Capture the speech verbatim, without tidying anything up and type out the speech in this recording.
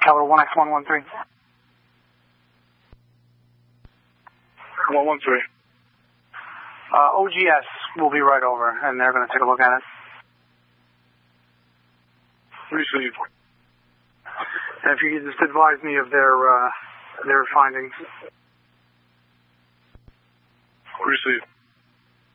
Capital one X one one three. one one three. Uh, O G S will be right over, and they're going to take a look at it. Receive. And if you could just advise me of their, uh, their findings. Receive.